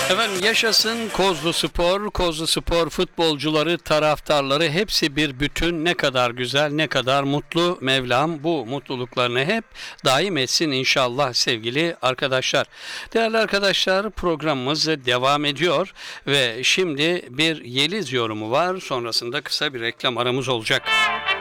Efendim yaşasın Kozlu Spor, Kozlu Spor futbolcuları, taraftarları hepsi bir bütün. Ne kadar güzel, ne kadar mutlu. Mevlam bu mutluluklarını hep daim etsin inşallah sevgili arkadaşlar. Değerli arkadaşlar, programımız devam ediyor ve şimdi bir Yeliz yorumu var. Sonrasında kısa bir reklam aramız olacak.